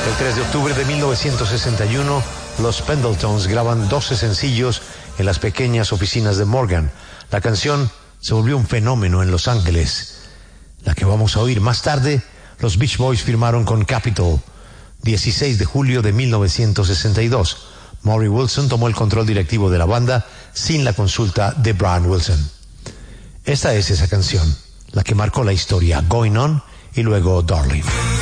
El 3 de octubre de 1961, los Pendletons graban 12 sencillos en las pequeñas oficinas de Morgan. La canción se volvió un fenómeno en Los Ángeles. La que vamos a oír más tarde, los Beach Boys firmaron con Capitol. 16 de julio de 1962. Maury Wilson tomó el control directivo de la banda sin la consulta de Brian Wilson. Esta es esa canción, la que marcó la historia, Going On y luego Darling.